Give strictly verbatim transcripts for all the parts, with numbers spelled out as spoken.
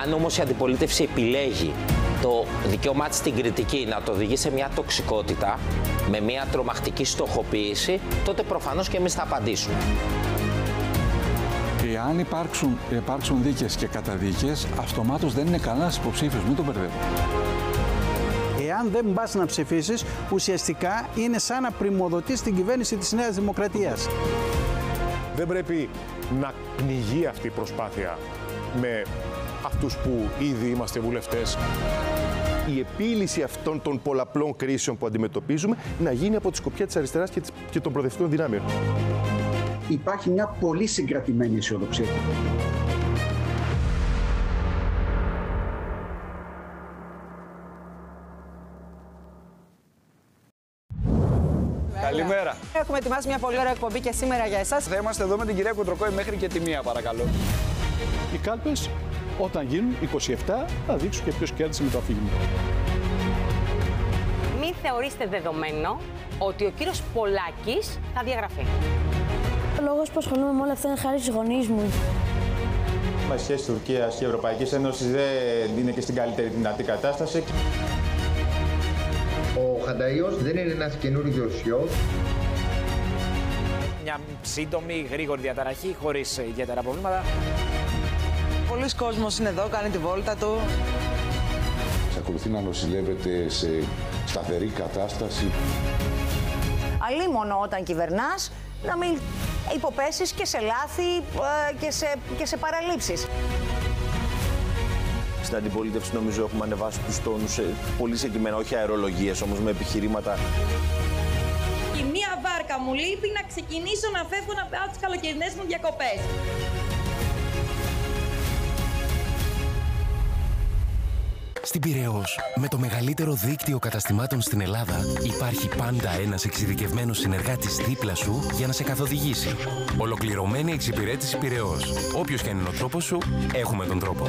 Αν όμως η αντιπολίτευση επιλέγει το δικαίωμά της στην κριτική να το οδηγεί σε μια τοξικότητα, με μια τρομακτική στοχοποίηση, τότε προφανώς και εμείς θα απαντήσουμε. Εάν υπάρξουν, υπάρξουν δίκες και καταδίκες, αυτομάτως δεν είναι κανένας υποψήφιος, μην τον μπερδεύω. Εάν δεν πας να ψηφίσεις, ουσιαστικά είναι σαν να πριμοδοτείς την κυβέρνηση της Νέας Δημοκρατίας. Δεν πρέπει να πνιγεί αυτή η προσπάθεια με αυτούς που ήδη είμαστε βουλευτές. Η επίλυση αυτών των πολλαπλών κρίσεων που αντιμετωπίζουμε να γίνει από τη σκοπιά της αριστεράς και των προοδευτικών δυνάμεων. Υπάρχει μια πολύ συγκρατημένη αισιοδοξία. Καλημέρα. Έχουμε ετοιμάσει μια πολύ ωραία εκπομπή και σήμερα για εσάς. Θα είμαστε εδώ με την κυρία Κοντροκόη μέχρι και τη μία, παρακαλώ. Οι κάλπες, όταν γίνουν είκοσι επτά, θα δείξουν και ποιος κέρδισε με το αφήγημα. Μην θεωρήστε δεδομένο ότι ο κύριος Πολάκης θα διαγραφεί. Ο λόγος που ασχολούμαι με όλα αυτά είναι χάρη στους γονείς μου. Η σχέση Τουρκίας και Ευρωπαϊκής Ένωσης δεν είναι και στην καλύτερη δυνατή κατάσταση. Ο Χανταΐος δεν είναι ένας καινούριος γιος. Μια σύντομη, γρήγορη διαταραχή, χωρίς ιδιαίτερα προβλήματα. Πολλοί κόσμος είναι εδώ, κάνει τη βόλτα του. Εξακολουθεί να νοσηλεύεται σε σταθερή κατάσταση. Αλίμονο όταν κυβερνάς, να μην υποπέσεις και σε λάθη και σε, και σε παραλήψεις. Στην αντιπολίτευση νομίζω έχουμε ανεβάσει τους τόνους πολύ συγκεκριμένα, όχι αερολογίες όμως, με επιχειρήματα. Η μία βάρκα μου λείπει να ξεκινήσω να φεύγω να πάω τις καλοκαιρινές μου διακοπές. Στην Πειραιώς, με το μεγαλύτερο δίκτυο καταστημάτων στην Ελλάδα, υπάρχει πάντα ένας εξειδικευμένος συνεργάτης δίπλα σου για να σε καθοδηγήσει. Ολοκληρωμένη εξυπηρέτηση Πειραιώς. Όποιος και αν είναι ο τρόπος σου, έχουμε τον τρόπο.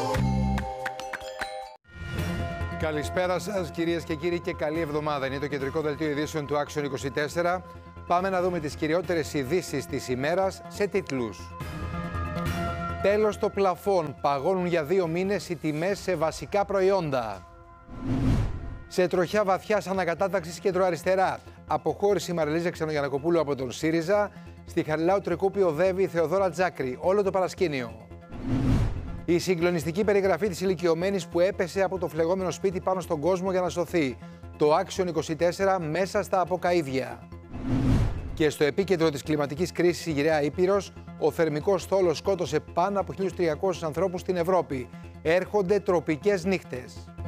Καλησπέρα σας κυρίες και κύριοι και καλή εβδομάδα. Είναι το κεντρικό δελτίο ειδήσεων του Action είκοσι τέσσερα. Πάμε να δούμε τις κυριότερες ειδήσεις της ημέρας σε τίτλους. Τέλος το πλαφόν. Παγώνουν για δύο μήνες οι τιμές σε βασικά προϊόντα. Σε τροχιά βαθιάς ανακατάταξης κεντροαριστερά. Αποχώρηση Μαριλίζα Ξενογιαννακοπούλου από τον ΣΥΡΙΖΑ. Στη Χαριλάου Τρικούπη οδεύει η Θεοδόρα Τζάκρη. Όλο το παρασκήνιο. Η συγκλονιστική περιγραφή της ηλικιωμένης που έπεσε από το φλεγόμενο σπίτι πάνω στον κόσμο για να σωθεί. Το Action είκοσι τέσσερα μέσα στα αποκαΐδια. Και στο επίκεντρο της κλιματικής κρίσης η γυραιά Ήπειρος, ο θερμικός θόλος σκότωσε πάνω από χίλιους τριακόσιους ανθρώπους στην Ευρώπη. Έρχονται τροπικές νύχτες.